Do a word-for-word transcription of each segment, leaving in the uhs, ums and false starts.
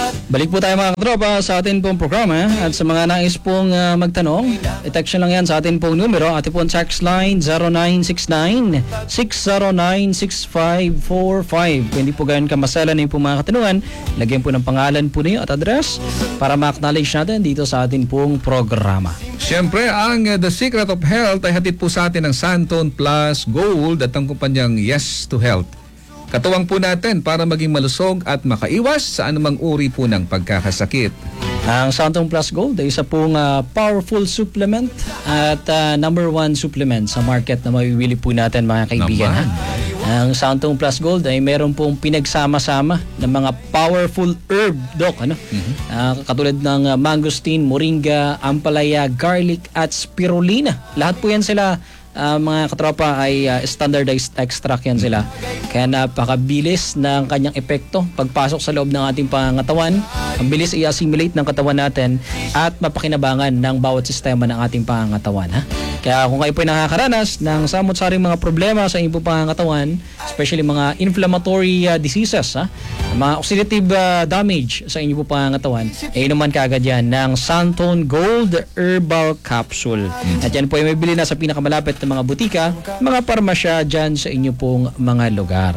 Balik po tayo mga katropa sa atin pong programa at sa mga nais pong uh, magtanong, i-text lang yan sa atin pong numero, atin pong text line zero nine six nine, six zero nine, six five four five. Kung hindi po ganyan kamasala na yung pong mga katanungan, lagyan po ng pangalan po niyo at address para ma-acknowledge natin dito sa atin pong programa. Siyempre, ang uh, The Secret of Health ay hatid po sa atin ng Santon Plus Gold at ang kumpanyang Yes to Health. Katuwang po natin para maging malusog at makaiwas sa anumang uri po ng pagkakasakit. Ang Santon Plus Gold ay isa pong uh, powerful supplement at uh, number one supplement sa market na mabibili po natin mga kaibigan. Ha? Ang Santon Plus Gold ay meron pong pinagsama-sama ng mga powerful herb, Doc. Ano? Mm-hmm. Uh, katulad ng uh, mangosteen, moringa, ampalaya, garlic at spirulina. Lahat po yan sila. Uh, mga katropa ay uh, standardized extract yan sila. Kaya napakabilis ng kanyang epekto pagpasok sa loob ng ating pangangatawan. Ang bilis i-assimilate ng katawan natin at mapakinabangan ng bawat sistema ng ating pangangatawan. Ha? Kaya kung kayo po ay nakakaranas ng samot-saring mga problema sa inyong pangangatawan, especially mga inflammatory uh, diseases, ha? Mga oxidative uh, damage sa inyong pangangatawan, eh inuman kaagad yan ng Santon Gold Herbal Capsule. At yan po ay may bili na sa pinakamalapit ng mga butika, mga parmasya dyan sa inyo pong mga lugar.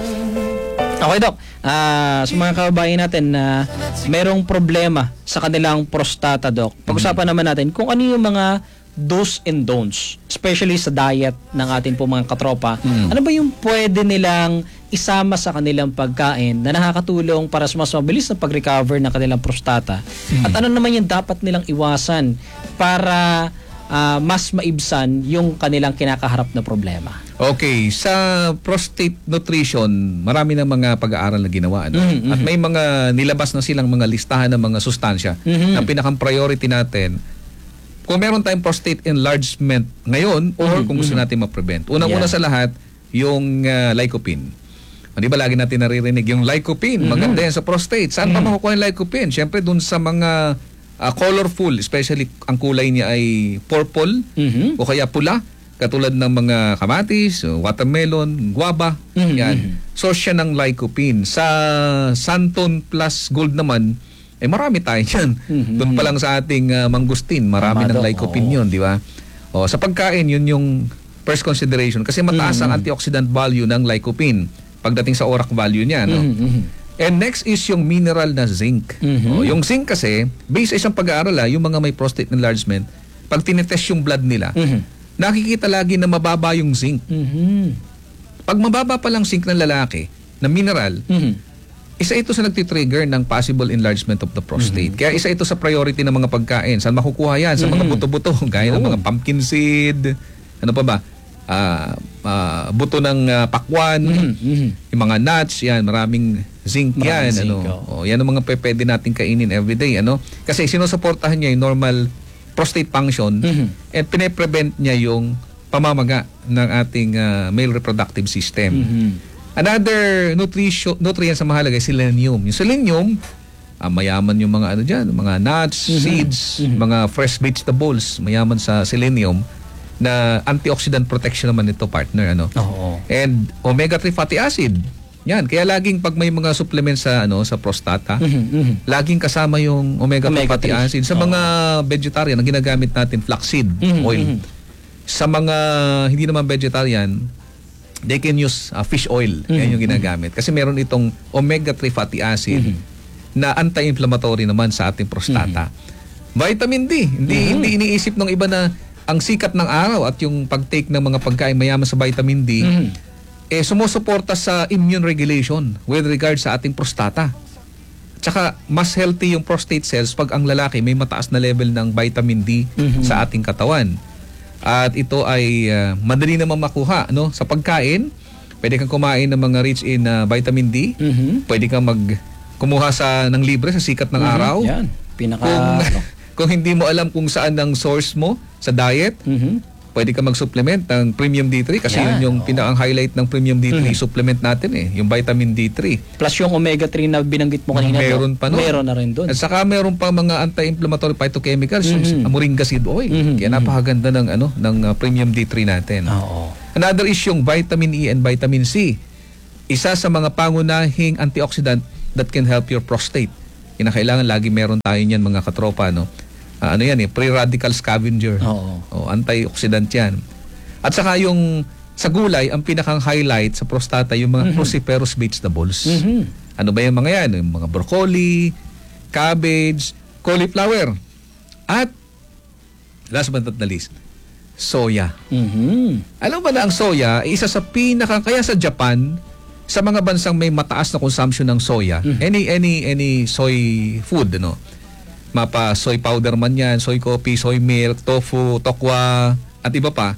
Okay, Doc. Uh, sa mga kababayan natin na uh, merong problema sa kanilang prostata, Doc, pag-usapan naman natin kung ano yung mga do's and don'ts, especially sa diet ng ating po mga katropa. Mm. Ano ba yung pwede nilang isama sa kanilang pagkain na nakakatulong para sa mas mabilis na pag-recover ng kanilang prostata? Mm. At ano naman yung dapat nilang iwasan para uh, mas maibsan yung kanilang kinakaharap na problema? Okay, sa prostate nutrition, marami ng mga pag-aaral na ginawa. Ano? Mm-hmm. At may mga nilabas na silang mga listahan ng mga sustansya. Mm-hmm. Ang pinakang priority natin, kung meron tayong prostate enlargement ngayon or mm-hmm. kung gusto natin ma-prevent. Unang-una yeah. sa lahat, yung uh, lycopene. Di ba lagi natin naririnig yung lycopene, mm-hmm. maganda yan sa prostate. Saan mm-hmm. pa makukuha yung lycopene? Siyempre dun sa mga uh, colorful, especially ang kulay niya ay purple mm-hmm. o kaya pula, katulad ng mga kamatis, watermelon, guava, mm-hmm. yan. Source siya ng lycopene. Sa Santon Plus Gold naman, eh marami tayo dyan. Mm-hmm. Doon pa lang sa ating uh, mangustin, marami Amado. ng lycopene oh. yun, di ba? O, sa pagkain, yun yung first consideration. Kasi mataas mm-hmm. ang antioxidant value ng lycopene pagdating sa O R A C value niya. No? Mm-hmm. And next is yung mineral na zinc. Mm-hmm. O, yung zinc kasi, based sa isang pag-aaral, ah, yung mga may prostate enlargement, pag tinetest yung blood nila, mm-hmm. nakikita lagi na mababa yung zinc. Mm-hmm. Pag mababa pa lang zinc ng lalaki, na mineral, mm-hmm. isa ito sa nagtitrigger ng possible enlargement of the prostate. Mm-hmm. Kaya isa ito sa priority ng mga pagkain. Saan makukuha yan? Sa mm-hmm. mga buto-buto. Gaya oh. ng mga pumpkin seed. Ano pa ba? Uh, uh, buto ng uh, pakwan. Mm-hmm. Yung mga nuts. Yan. Maraming zinc maraming yan. Zinc, ano? Oh. Oh, yan ang mga pwede natin kainin everyday. Ano? Kasi sinusuportahan niya yung normal prostate function mm-hmm. at pine-prevent niya yung pamamaga ng ating uh, male reproductive system. Mm-hmm. Another nutrition, nutrient sa mahalaga ay selenium. Yung selenium, uh, mayaman yung mga ano dyan, mga nuts, mm-hmm. seeds, mm-hmm. mga fresh vegetables, mayaman sa selenium na antioxidant protection naman ito, partner. Ano? Oh, oh. And omega three fatty acid. Yan, kaya laging pag may mga supplements sa ano sa prostata, mm-hmm. Mm-hmm. laging kasama yung omega three fatty acid. Sa oh. mga vegetarian, ang ginagamit natin, flaxseed mm-hmm. oil. Mm-hmm. Sa mga hindi naman vegetarian, they can use uh, fish oil. Mm-hmm. Yan yung ginagamit. Kasi meron itong omega three fatty acid mm-hmm. na anti-inflammatory naman sa ating prostata. Mm-hmm. Vitamin D. Hindi, mm-hmm. hindi iniisip ng iba na ang sikat ng araw at yung pag-take ng mga pagkain mayaman sa vitamin D, mm-hmm. eh sumusuporta sa immune regulation with regard sa ating prostata. Tsaka mas healthy yung prostate cells pag ang lalaki may mataas na level ng vitamin D mm-hmm. sa ating katawan. At ito ay uh, madali naman makuha no? Sa pagkain. Pwede kang kumain ng mga rich in uh, vitamin D. Mm-hmm. Pwede kang mag kumuha sa ng libre sa sikat ng mm-hmm. araw. Yan. Pinaka kung, kung hindi mo alam kung saan ang source mo sa diet, mm-hmm. pwede ka mag-supplement ng Premium D three kasi yan, yun yung oh. pinakang highlight ng Premium D three mm-hmm. supplement natin eh, yung vitamin D three. Plus yung omega three na binanggit mo kanina. Meron pa nun. Meron na rin doon. At saka meron pa mga anti-inflammatory phytochemicals, mm-hmm. yung moringa seed oil. Mm-hmm. Kaya napakaganda ng ano ng uh, Premium D three natin. Oo. Another is yung vitamin E and vitamin C. Isa sa mga pangunahing antioxidant that can help your prostate. kinakailangan lagi meron tayo niyan mga katropa, no? Ah, ano yan eh, free radical scavenger. Oo. O, antioxidant yan. At saka yung sa gulay, ang pinakang highlight sa prostata, yung mga cruciferous vegetables. Mhm. Ano ba yung mga yan? Yung mga broccoli, cabbage, cauliflower. At, last but not the least, soya. Mhm. Alam ba na ang soya, isa sa pinaka, kaya sa Japan, sa mga bansang may mataas na consumption ng soya, any any any soy food, ano, mapa soy powder man yan, soy coffee, soy milk, tofu, tokwa, at iba pa,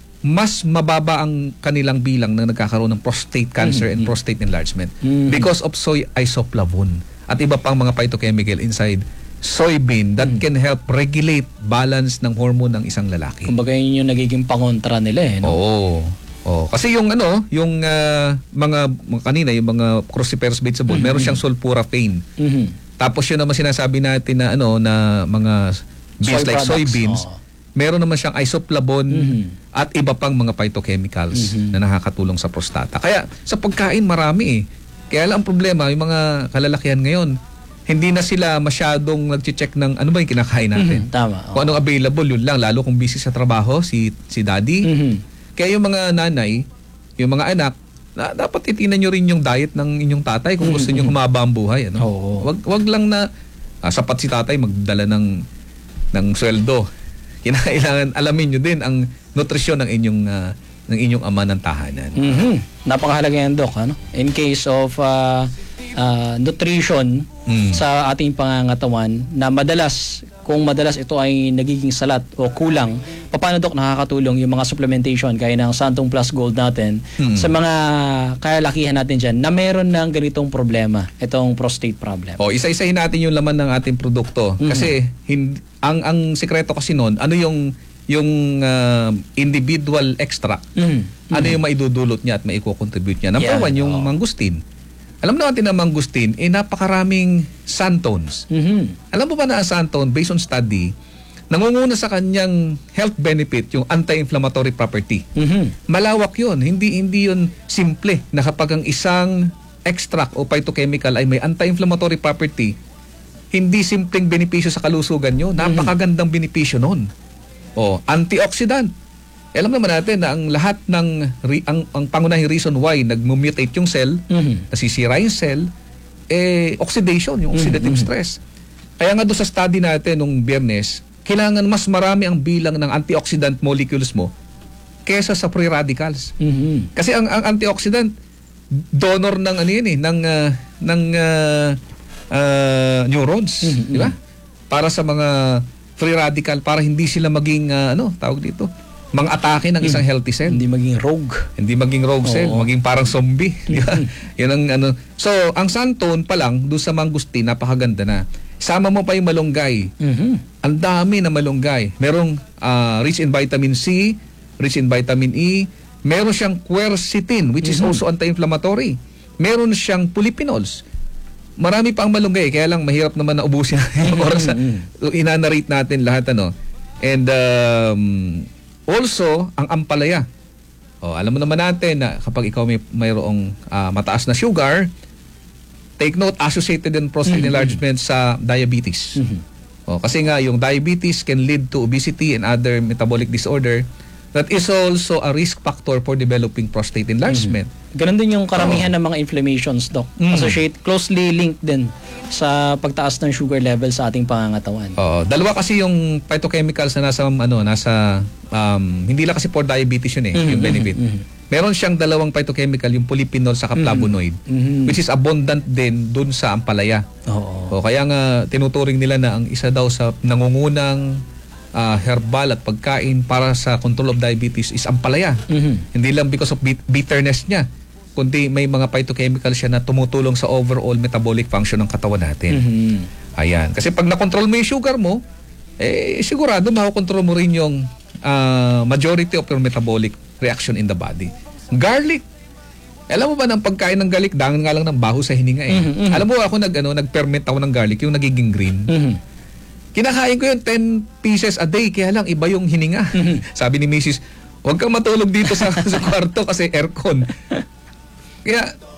mas mababa ang kanilang bilang na nagkakaroon ng prostate cancer and prostate enlargement Mhm. because of soy isoflavone at iba pang mga phytochemical inside soybean that can help regulate balance ng hormone ng isang lalaki. Kumbaga yun yung nagiging pangontra nila eh. No? Oo. Oh, kasi yung ano, yung ah, mga, mga kanina yung mga cruciferous vegetable, meron siyang sulforaphane. Mhm. Tapos yun naman sinasabi natin na ano na mga beans Soy like products, soybeans, oo. meron naman siyang isoflavone Mhm. at iba pang mga phytochemicals na nakakatulong sa prostata. Kaya sa pagkain marami eh. Kaya lang ang problema, yung mga kalalakihan ngayon, hindi na sila masyadong nagche-check ng ano ba yung kinakain natin. Mhm. Tama. Kung anong available, yun lang. Lalo kung busy sa trabaho, si si daddy. Mhm. Kaya yung mga nanay, yung mga anak, na, dapat itinan nyo rin yung diet ng inyong tatay kung gusto nyo humaba ang buhay. Ano? Oo. Wag, wag lang na ah, sapat si tatay magdala ng, ng sweldo. Kinailangan alamin nyo din ang nutrisyon ng inyong, ah, ng inyong ama ng tahanan. Mhm. Napakahalaga yan, Doc. Ano? In case of uh, uh, nutrition Mm. sa ating pangangatawan na madalas, kung madalas ito ay nagiging salat o kulang, paano, Doc, nakakatulong yung mga supplementation kaya ng Santong Plus Gold natin Mm. sa mga kalalakihan natin dyan na meron ng ganitong problema, itong prostate problem? O, isa-isahin natin yung laman ng ating produkto. Kasi hin- ang ang sekreto kasi noon, ano yung yung ah, individual extract. Mhm. Ano yung maidudulot niya at maiko-contribute niya. Number Yan, one, yung oo. mangustin. Alam natin na mangustin, eh napakaraming santones. Mhm. Alam mo ba na ang santone, based on study, nangunguna sa kanyang health benefit, yung anti-inflammatory property. Mhm. Malawak yun. Hindi, hindi yun simple na kapag ang isang extract o phytochemical ay may anti-inflammatory property, hindi simpleng benepisyo sa kalusugan nyo. Napakagandang benepisyo nun. O, antioxidant. Alam naman natin na ang lahat ng, re- ang, ang pangunahing reason why nag-mutate yung cell, Mhm. nasisira yung cell, eh, oxidation, yung oxidative stress. Kaya nga doon sa study natin nung Biyernes, kailangan mas marami ang bilang ng antioxidant molecules mo kesa sa free radicals. Mhm. Kasi ang, ang antioxidant, donor ng ano yun eh, ng, ah, ng ah, ah, neurons, di ba? Para sa mga free radical, para hindi sila maging, ah, ano, tawag dito, mga atake ng isang healthy cell. Hindi maging rogue. Hindi maging rogue cell, Oo. maging parang zombie. Di ba? Yan ang ano. So, ang santone pa lang, doon sa mangustin, napakaganda na. Sama mo pa yung malunggay. Mhm. Ang dami na malunggay. Merong ah, rich in vitamin C, rich in vitamin E, meron siyang quercetin, which is also anti-inflammatory. Meron siyang polyphenols. Marami pa ang malunggay, kaya lang mahirap naman na ubusin yung oras. So, inanarate natin lahat, ano. And um, also, ang ampalaya. Oh, alam mo naman natin na kapag ikaw may mayroong ah, mataas na sugar, take note, associated in prostate enlargement sa diabetes. Oh, kasi nga, yung diabetes can lead to obesity and other metabolic disorder that is also a risk factor for developing prostate enlargement. Ganon din yung karamihan ng mga inflammations, Doc. Mm. Associate, closely linked din sa pagtaas ng sugar level sa ating pangangatawan. Oo, dalawa kasi yung phytochemicals na nasa ano, nasa um, hindi lang kasi for diabetes yun eh, yung benefit. Meron siyang dalawang phytochemical, yung polyphenol sa flavonoid, Mhm. which is abundant din dun sa ampalaya. Oo. O kaya nga tinuturing nila na ang isa daw sa nangungunang ah, herbal at pagkain para sa control of diabetes is ampalaya. Mhm. Hindi lang because of bit- bitterness niya, kundi may mga phytochemical siya na tumutulong sa overall metabolic function ng katawan natin. Mhm. Ayan. Kasi pag na-control mo yung sugar mo, eh sigurado makokontrol mo rin yung ah, majority of your metabolic reaction in the body. Garlic. Alam mo ba ng pagkain ng garlic, dangan nga lang ng baho sa hininga eh. Mhm, mhm. Alam mo ako nag ano, nag-ferment ako ng garlic, yung nagiging green. Mhm. Kinakain ko yun ten pieces a day, kaya lang iba yung hininga. Sabi ni Missus, huwag kang matulog dito sa, sa kwarto kasi aircon. Kaya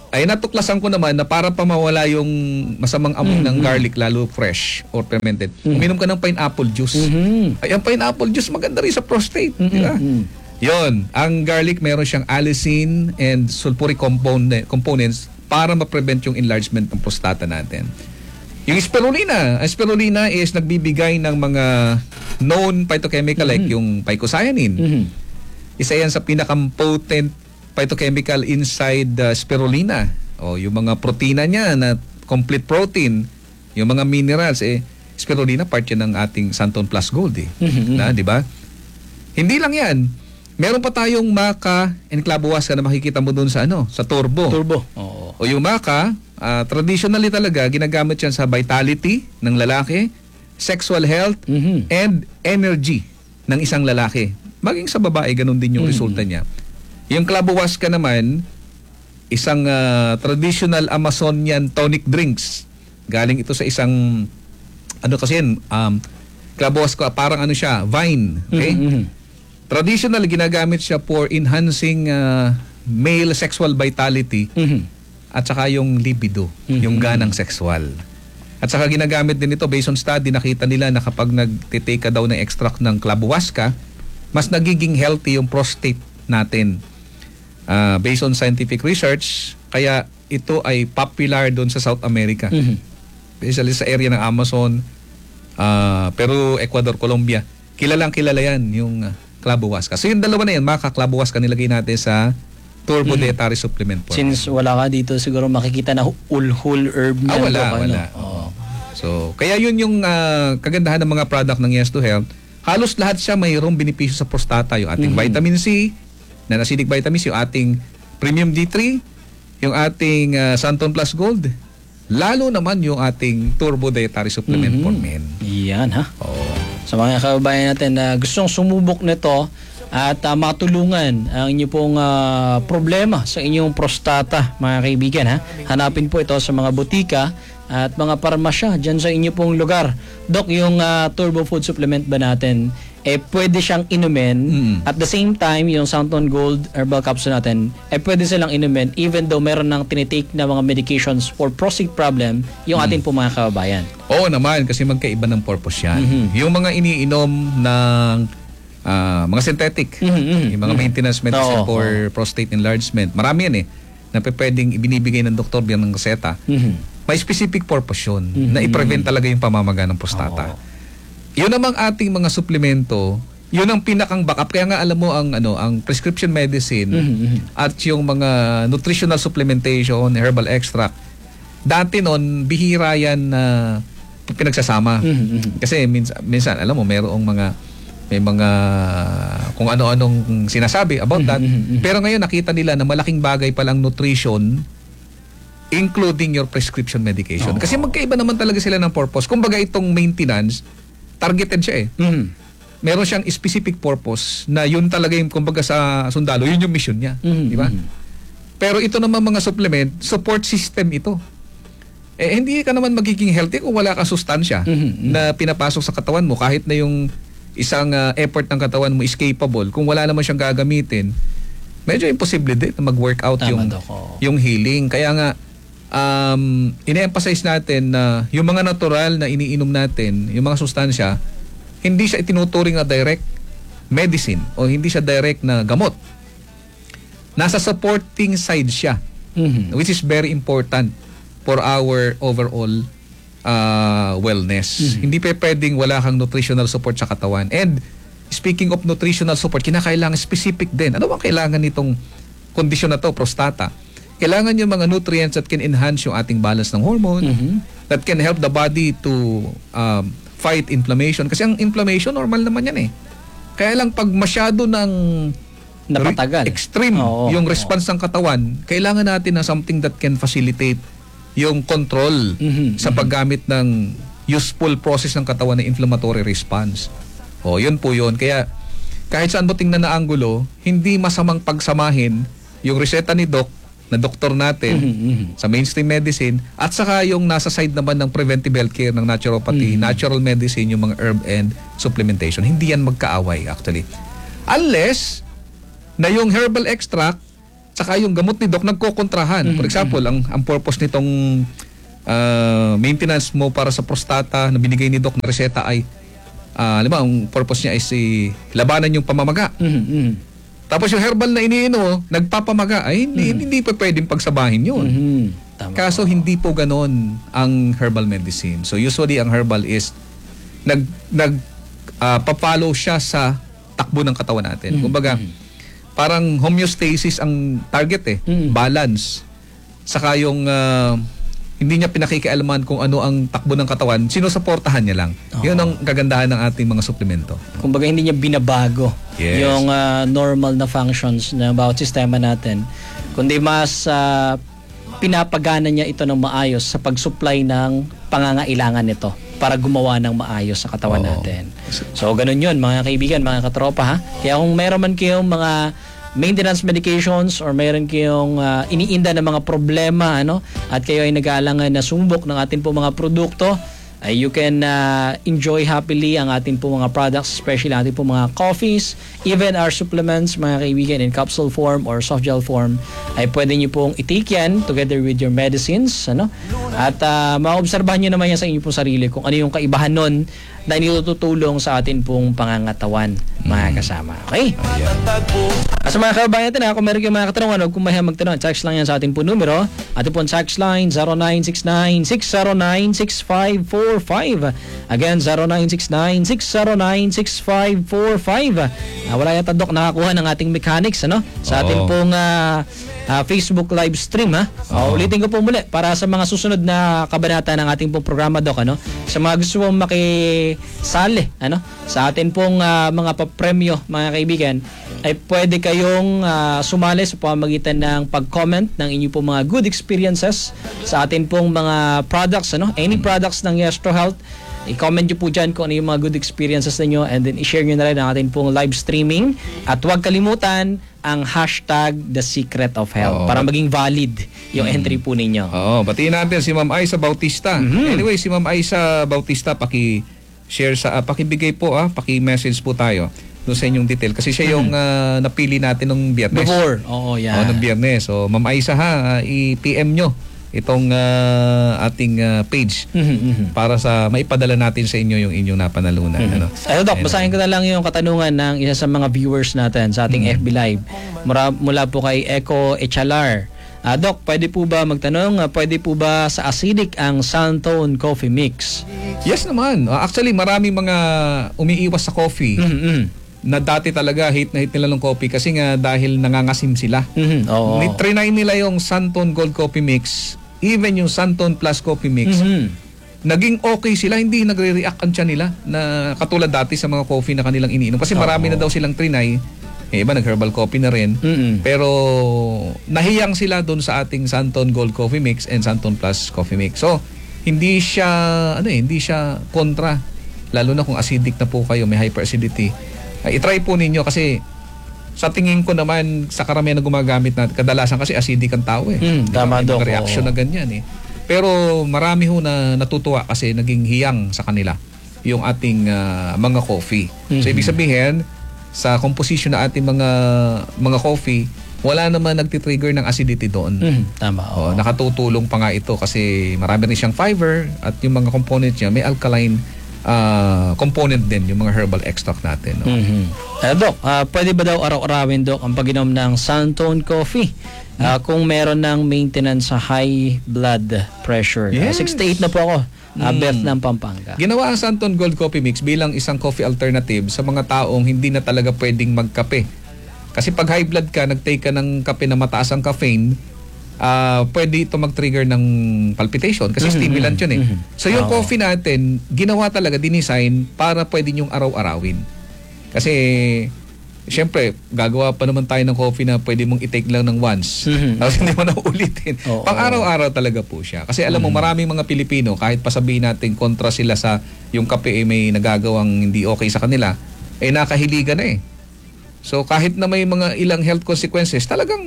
ay natuklasan ko naman na para pa mawala yung masamang amoy Mm-hmm. ng garlic, lalo fresh or fermented, uminom ka ng pineapple juice. Mhm. Ay, ang pineapple juice maganda rin sa prostate. Di ba? Mhm. Yon, ang garlic meron siyang allicin and sulfuric component, components para ma-prevent yung enlargement ng prostata natin. Yung spirulina, ang spirulina is nagbibigay ng mga known phytochemical like yung phycocyanin. Mhm. Isa yan sa pinaka-potent phytochemical inside the spirulina. O yung mga protina niya na complete protein, yung mga minerals, eh, spirulina part yan ng ating Santon Plus Gold eh. Mhm. Na, di ba? Hindi lang yan. Meron pa tayong maca and clavuasca na makikita mo doon sa ano, sa turbo. Turbo. Oo. O yung maca, ah, traditionally talaga ginagamit yan sa vitality ng lalaki, sexual health, Mhm. and energy ng isang lalaki. Maging sa babae, ganun din yung resulta niya. Yung clavuasca naman, isang ah, traditional Amazonian tonic drinks. Galing ito sa isang, ano kasi yun, um, clavuasca, parang ano siya, vine. Okay? Mhm. Traditional, ginagamit siya for enhancing ah, male sexual vitality Mhm. at saka yung libido, yung ganang sexual. At saka ginagamit din ito based on study, nakita nila na kapag nagtitake ka daw ng extract ng clavuasca, mas nagiging healthy yung prostate natin. Ah, based on scientific research, kaya ito ay popular doon sa South America. Mhm. Especially sa area ng Amazon, ah, Peru, Ecuador, Colombia. Kilalang kilala yan, yung uh, clavuasca. So yung dalawa na yan, maka-clavuasca nilagay natin sa Turbo Dietary Supplement po. Since wala ka dito, siguro makikita na whole herb na. Ah, wala, ano? wala. Oo. So, kaya yun yung ah, kagandahan ng mga product ng Yes to Health. Halos lahat siya mayroong benepisyo sa prostata. Yung ating vitamin C, non-acidic vitamin C, yung ating Premium D three, yung ating ah, Santon Plus Gold, lalo naman yung ating Turbo Dietary Supplement for Men. Yan ha. Oo. Sa mga kababayan natin na gustong sumubok nito at ah, matulungan ang inyo pong ah, problema sa inyong prostata, mga kaibigan ha. Hanapin po ito sa mga butika at mga parmasya dyan sa inyo pong lugar. Dok, yung ah, Turbo Food Supplement ba natin, eh pwede siyang inumin. Mm. At the same time, yung Santon Gold Herbal Capsule natin, eh pwede silang inumin even though meron ng tinitake na mga medications for prostate problem yung ating po mga kababayan. Oo naman, kasi magkaiba ng purpose yan. Yung mga iniinom ng ah, mga synthetic, Mhm, mhm, yung mga maintenance medicine Oo, for prostate enlargement, marami yan eh, na pe- pwedeng ibinibigay ng doktor bilang ng reseta. Mhm. May specific purpose yun, na i-prevent talaga yung pamamaga ng prostata. Yun namang ating mga suplemento, yun ang pinakang backup. Kaya nga alam mo ang ano, ang prescription medicine Mhm. at yung mga nutritional supplementation, herbal extract. Dati noon bihira yan na pinagsasama. Mhm. Kasi minsan, minsan alam mo mayroong mga may mga kung ano-anong sinasabi about that. Pero ngayon nakita nila na malaking bagay palang nutrition including your prescription medication. Kasi magkaiba naman talaga sila ng purpose. Kumbaga itong maintenance, targeted siya eh. Mhm. Meron siyang specific purpose na yun talaga yung kumbaga sa sundalo, yun yung mission niya. Mhm. Di ba? Pero ito naman mga supplement, support system ito. Eh hindi ka naman magiging healthy kung wala kang sustansya Mhm. na pinapasok sa katawan mo. Kahit na yung isang ah, effort ng katawan mo is capable, kung wala naman siyang gagamitin, medyo imposible din na mag-workout Tama, yung, Dok, oo. yung healing. Kaya nga, um, ine-emphasize natin na yung mga natural na iniinom natin, yung mga sustansya, hindi siya itinuturing na direct medicine o hindi siya direct na gamot. Nasa supporting side siya, Mhm. which is very important for our overall uh, wellness. Hindi pa pwedeng wala kang nutritional support sa katawan. And speaking of nutritional support, kinakailangan specific din. Ano bang kailangan nitong kondisyon na to, prostata? Kailangan yung mga nutrients that can enhance yung ating balance ng hormone, that can help the body to um, fight inflammation. Kasi ang inflammation, normal naman yan eh. Kaya lang pag masyado ng Napatagal. extreme Oo, yung oo. response ng katawan, kailangan natin ng something that can facilitate yung control Mhm, sa paggamit ng useful process ng katawan na inflammatory response. O, yun po yun. Kaya kahit saan mo tingnan na anggulo, hindi masamang pagsamahin yung reseta ni Doc, na doktor natin Mhm. sa mainstream medicine, at saka yung nasa side naman ng preventive healthcare ng naturopathy, natural medicine, yung mga herb and supplementation. Hindi yan magkaaway actually. Unless na yung herbal extract saka yung gamot ni Doc nagkokontrahan. Mm-hmm. For example, ang ang purpose nitong uh, maintenance mo para sa prostata na binigay ni Doc na reseta ay uh, alam mo, ang purpose niya ay si labanan yung pamamaga. Mhm. Tapos yung herbal na iniinom, nagpapamaga, ay hindi, Mm-hmm. hindi pa pwedeng pagsabahin yun. Mhm. Tama. Kaso hindi po ganon ang herbal medicine. So usually ang herbal is nag nag uh, pa-follow siya sa takbo ng katawan natin. Mm-hmm. Kumbaga, parang homeostasis ang target eh, Mm-hmm. balance. Saka yung uh, hindi niya pinakikialaman kung ano ang takbo ng katawan, sinusuportahan niya lang. Oo. Yun ang kagandahan ng ating mga suplemento. Kumbaga hindi niya binabago Yes. yung ah, normal na functions na bawat sistema natin. Kundi mas ah, pinapagana niya ito ng maayos sa pag-supply ng pangangailangan nito para gumawa ng maayos sa katawan Oo. natin. So ganun yun mga kaibigan, mga katropa ha. Kaya kung mayroon man kayong mga maintenance medications or mayroon kayong ah, iniinda ng mga problema ano at kayo ay nag-aalangan na sumbok ng atin po mga produkto, ay you can uh, enjoy happily ang ating po mga products, especially ang ating po mga coffees, even our supplements, mga kaibigan, in capsule form or soft gel form, ay pwede nyo pong i-take yan together with your medicines, ano? At uh, maobserbahan nyo naman yan sa inyo pong sarili kung ano yung kaibahan nun na nilututulong sa atin pong pangangatawan, mga kasama. Okay? At sa mga kababayan natin, ha, kung meron kayong mga katanungan, huwag kong mahiyang magtanong. Text lang yan sa ating po numero. Ating po text line zero nine six nine, six zero nine, six five four five. Again, zero nine six nine, six zero nine, six five four five. Uh, wala yata, Doc, nakakuha ng ating mechanics ano? Sa ating Oo. pong uh, uh, Facebook live stream. Ha? Uh, Oo. ulitin ko po muli para sa mga susunod na kabanata ng ating pong programa, Doc. Ano? Sa mga gusto mong makisali ano? Sa atin pong uh, mga papremyo, mga kaibigan, ay pwede kayong uh, sumali sa pamamagitan ng pag-comment ng inyong pong mga good experiences sa atin pong mga products, ano? Any products ng Yestro Health, i-comment nyo po dyan kung ano yung mga good experiences ninyo, and then i-share nyo na rin ang ating pong live streaming. At huwag kalimutan ang hashtag The Secret of Health Oo. para maging valid yung entry po ninyo. Oo, batiin natin si Ma'am Aiza Bautista. Mhm. Anyway, si Ma'am Aiza Bautista, paki-share sa, ah, paki-bigay po, ah, paki-message po tayo doon sa inyong detail. Kasi siya yung ah, napili natin nung Biyernes. Before. Oo, Oo, yan. nung Biyernes. So, Ma'am Aiza ha, ah, i-P M nyo itong ah, ating ah, page Mhm, mhm. para sa maipadala natin sa inyo yung inyong napanalunan. Ano? Ayun, Doc, basahin ko na lang yung katanungan ng isa sa mga viewers natin sa ating F B Live. Mura, mula po kay Echo Echalar. Ah, Doc, pwede po ba magtanong, ah, pwede po ba sa acidic ang Santone Coffee Mix? Yes naman. Ah, actually, maraming mga umiiwas sa coffee Mhm, mhm. na dati talaga hate na hate nila ng coffee kasi nga dahil nangangasim sila. Mhm, oo. Ni-try nila yung Santone Gold Coffee Mix, even yung Santone Plus Coffee Mix. Mhm. Naging okay sila, hindi nagre-react ang tiyan nila na katulad dati sa mga coffee na kanilang iniinom. Kasi marami Oo. na daw silang trinay. Eh, iba nag-herbal coffee na rin. Mhm. Pero nahiyang sila doon sa ating Santone Gold Coffee Mix and Santone Plus Coffee Mix. So, hindi siya ano eh, hindi siya kontra. Lalo na kung acidic na po kayo, may hyperacidity. Ay, i-try po ninyo kasi sa tingin ko naman sa karamihan na gumagamit natin, kadalasan kasi acidic ang tao eh. Mm, Di ba? tama, May Doc, mga reaction oo. na ganyan eh. Pero marami ho na natutuwa kasi naging hiyang sa kanila yung ating ah, mga coffee. So Mhm. ibig sabihin, sa composition na ating mga mga coffee, wala naman nagtitrigger ng acidity doon. Mhm, tama. Oh, Oo. nakatutulong pa nga ito kasi marami rin siyang fiber at yung mga components niya may alkaline ah, component din, yung mga herbal extract natin. No? Mhm. Eh, Doc, ah, pwede ba daw araw-arawin, Doc, ang pag-inom ng Santone Coffee? Ah, kung meron ng maintenance sa high blood pressure. Ah, Yes. sixty-eight na po ako. Uh, Beth ng Pampanga. Ginawa ang Santone Gold Coffee Mix bilang isang coffee alternative sa mga taong hindi na talaga pwedeng magkape. Kasi pag high blood ka, nag-take ka ng kape na mataas ang caffeine, ah pwede ito mag-trigger ng palpitation kasi Mhm, stimulant yun eh. mhm. So yung Oo. coffee natin, ginawa talaga, dinesign para pwede nyong araw-arawin. Kasi siyempre, gagawa pa naman tayo ng coffee na pwede mong i-take lang ng once. Mhm. Tapos hindi mo na uulitin. Oo. Pang araw-araw talaga po siya. Kasi alam mo, maraming mga Pilipino, kahit pa sabihin natin kontra sila sa yung kape eh, may nagagawang hindi okay sa kanila, eh nakahiligan na eh. So kahit na may mga ilang health consequences, talagang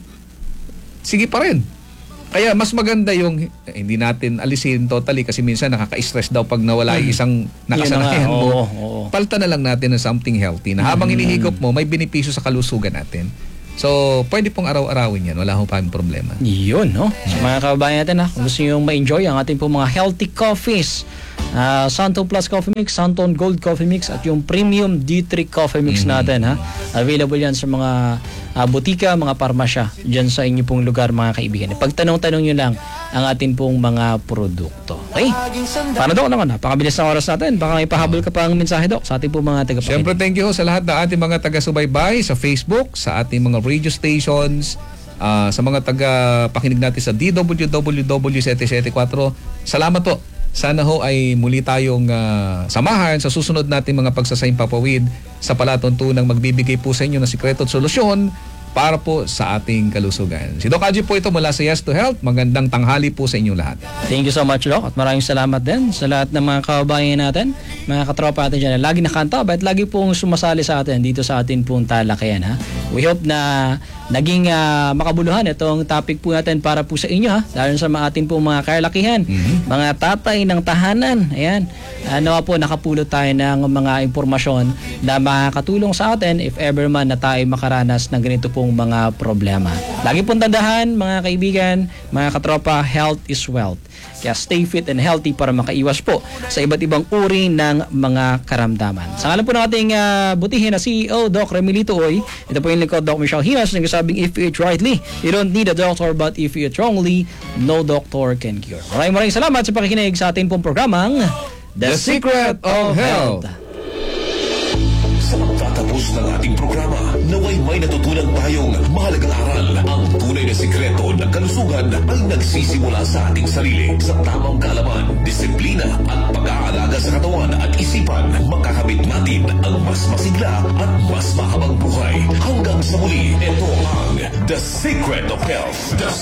sige pa rin. Kaya mas maganda yung eh, hindi natin alisin totally kasi minsan nakaka-stress daw pag nawala yung isang nakasanayan Yun na nga, mo. oo, oo. Palta na lang natin ng something healthy na habang Mm. inihigop mo, may benepisyo sa kalusugan natin. So, pwede pong araw-arawin yan. Wala akong kaming problema. Yun, no? So, mga kababayan natin, ha, kung gusto nyo ma-enjoy ang ating po mga healthy coffees, uh, Santon Plus Coffee Mix, Santon Gold Coffee Mix, at yung Premium D three Coffee Mix Mm-hmm. natin, ha? Available yan sa mga uh, butika, mga parmasya, dyan sa inyo pong lugar, mga kaibigan. Pagtanong-tanong nyo lang ang ating pong mga produkto. Okay? Paano, Dok? Naman, napakabilis ng oras natin. Baka may pahabol ka pa ang mensahe, Dok, sa ating pong mga tagapakinig. Siyempre, thank you sa lahat ng ating mga taga-subaybay sa Facebook, sa ating mga radio stations, ah, sa mga taga-pakinig natin sa D W W W seven seven four. Salamat po. Sana ho ay muli tayong ah, samahan sa susunod nating mga pagsasayang papawid sa palatuntunang magbibigay po sa inyo ng sikreto at solusyon para po sa ating kalusugan. Si Doc Aji po ito mula sa Yes to Health. Magandang tanghali po sa inyong lahat. Thank you so much, Doc. At maraming salamat din sa lahat ng mga kababayan natin, mga katropa natin dyan na lagi nakanta, but lagi pong sumasali sa atin dito sa atin pong talakayan. Ha? We hope na naging uh, makabuluhan itong topic po natin para po sa inyo, ha? Lalo sa mga atin pong mga kalalakihan, mm-hmm. mga tatay ng tahanan. Ayan. Uh, nawa po nakapulot tayo ng mga impormasyon na makakatulong sa atin if ever man na tayo makaranas ng ganito pong mga problema. Lagi pong tandahan, mga kaibigan, mga katropa, health is wealth. Kaya stay fit and healthy para makaiwas po sa iba't ibang uri ng mga karamdaman. Sa ngalan po ng ating uh, butihin na C E O, Doc Remilito Oy, ito po yung lingkod, Doc Michelle Hinas, nagsasabing if you eat rightly, you don't need a doctor, but if you eat wrongly, no doctor can cure. Maraming maraming salamat sa pakikinig sa ating pong programang The Secret of Health. Sa pagtatapos ng ating programa, naway may natutunan tayong mahalagang aral. Ang tunay na sikreto ng kalusugan ay nagsisimula sa ating sarili. Sa tamang kaalaman, disiplina at pag-aalaga sa katawan at isipan, makakamit natin ang mas masigla at mas mahabang buhay. Hanggang sa muli, ito ang The Secret of Health. The